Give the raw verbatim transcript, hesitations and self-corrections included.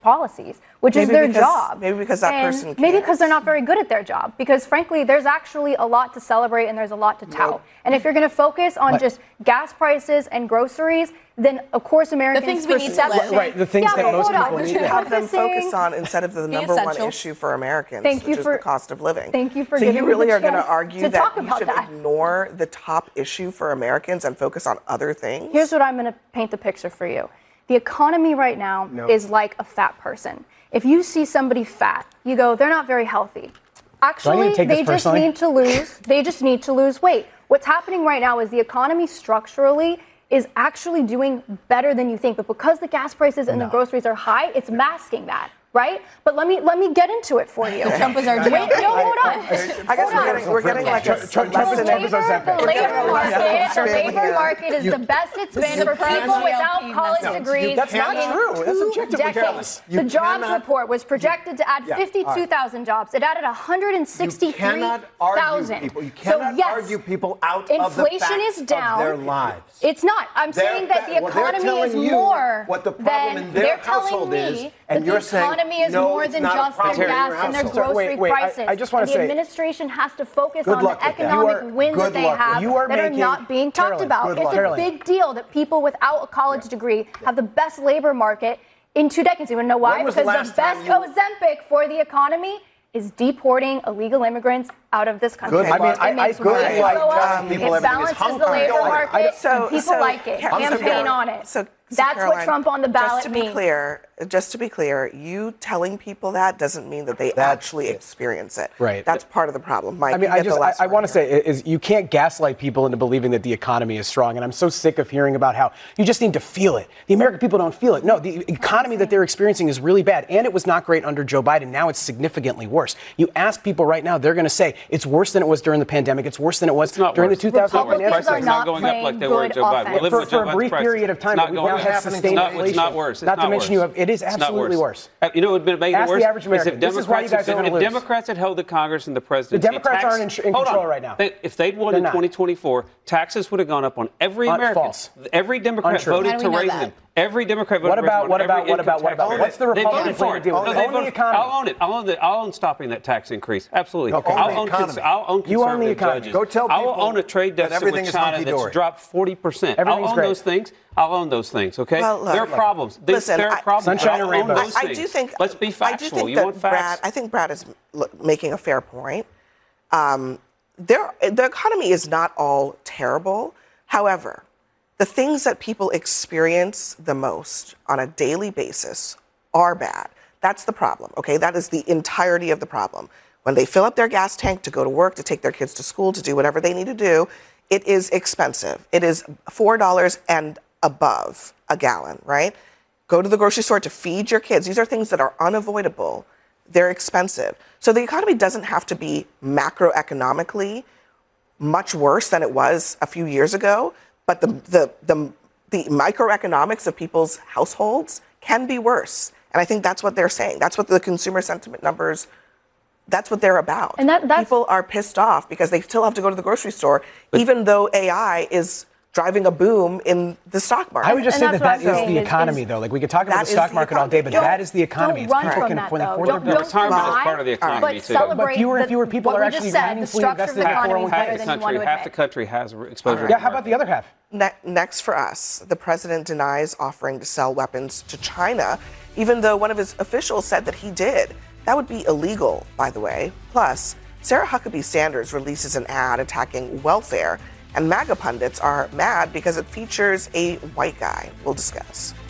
policies, which maybe is their because, job. Maybe because that and person can't. Maybe because they're not very good at their job. Because frankly, there's actually a lot to celebrate and there's a lot to tout. Nope. And if you're going to focus on what? just gas prices and groceries, then of course Americans. The things we need to live. Right, the things yeah, that most people we need. should have them focus on instead of the number one issue for Americans, Thank which you for, is the cost of living. Thank you for so giving you really me the are going to chance argue to that talk you about should that. ignore the top issue for Americans and focus on other things? Here's what I'm going to paint the picture for you. The economy right now nope. is like a fat person. If you see somebody fat, you go, they're not very healthy. Actually, they just need to lose, they just need to lose weight. What's happening right now is the economy structurally is actually doing better than you think. But because the gas prices and no. the groceries are high, it's masking that. Right? But let me let me get into it for you. Trump is our Wait, no, hold on. I guess we're getting, we're getting like a Trump is the labor, the labor market, the labor market is the best it's been for people without college degrees. That's not true. That's objectively decades. The jobs report was projected to add fifty-two thousand jobs. It added one hundred sixty-three thousand. You cannot argue people out of the facts of their lives. It's not. I'm saying that the economy is more what the problem in their household is, and you're saying The economy is no, more than just their gas and their grocery wait, wait, prices. I, I just want to say, the administration has to focus on the economic are, wins that they have are that making, are not being talked Carolyn, about. It's luck. a big deal that people without a college degree have the best labor market in two decades. You want to know why? Because the, the best you... Ozempic for the economy is deporting illegal immigrants out of this country. Good. I mean, it I, makes I good. wages Like, go up. um, It balances the labor market. So, people so, like it. Campaign on it. So, So That's Caroline, what Trump on the ballot just to be means. clear, just to be clear, you telling people that doesn't mean that they That's actually it. experience it. Right. That's part of the problem. Mike, I mean, you I get just, the last I, I want to here. say is you can't gaslight people into believing that the economy is strong. And I'm so sick of hearing about how you just need to feel it. The American people don't feel it. No, the economy that they're experiencing is really bad. And it was not great under Joe Biden. Now it's significantly worse. You ask people right now, they're going to say it's worse than it was during the pandemic. It's worse than it was during worse. the two thousand financial crisis. It's not going up like they were in Joe Biden. We're living for, with Joe for a Biden's brief crisis. period of time, it's but we've now had sustained inflation. It's not worse. It's not, not to mention worse. you have, it is It's absolutely worse. worse. You know what would make Ask it worse? the average American. If This is why you guys if, are if lose. Democrats had held the Congress and the presidency, the Democrats tax, aren't in, in hold control on. right now. They, if they'd won They're in not. twenty twenty-four, taxes would have gone up on every Uh, American. false. Every Democrat Untrue. voted How do to we know raise that? them. Every Democrat voted What to raise about them what on about every what about income what tax about bill. what's the They Republican voted plan for to it. deal with No, it? they Own the voted- economy. I'll own it. I'll own, the, I'll own stopping that tax increase. Absolutely. No, own I'll, the own economy. cons- I'll own You own the conservative economy. judges. Go tell I will people own a trade that deficit everything with is China hunky-dory. that's dropped forty percent. I'll Everything's own great. those things. I'll own those things, okay? Well, look, there are look, problems. These, listen, there are I- problems. Sunshine I'll and own rainbows. those I, I things. do think. Let's be I do factual. think You that want Brad. facts? I think Brad is l- making a fair point. Um, there, the economy is not all terrible. However, the things that people experience the most on a daily basis are bad. That's the problem. Okay, that is the entirety of the problem. When they fill up their gas tank to go to work, to take their kids to school, to do whatever they need to do, it is expensive. It is four dollars and above a gallon, right? Go to the grocery store to feed your kids. These are things that are unavoidable. They're expensive. So the economy doesn't have to be macroeconomically much worse than it was a few years ago, but the the the, the microeconomics of people's households can be worse. And I think that's what they're saying. That's what the consumer sentiment numbers, that's what they're about. And that, that's, people are pissed off because they still have to go to the grocery store, even though A I is driving a boom in the stock market. I would just And say that that's that what I'm is the saying is- economy, is- though. Like, we could talk about That the is stock the market all day, but economy. that is the economy. Don't It's run people from can that, afford though. their Don't, don't Retirement is deny, part of the economy, but too. celebrate But fewer and the- fewer people what are we just actually said, the meaningfully structure of invested the in economy is four oh one k. Half better the than you want country, to half the admit. country has exposure. Yeah, to how about the other half? Ne- next for us, the president denies offering to sell weapons to China, even though one of his officials said that he did. That would be illegal, by the way. Plus, Sarah Huckabee Sanders releases an ad attacking welfare, and MAGA pundits are mad because it features a white guy. We'll discuss.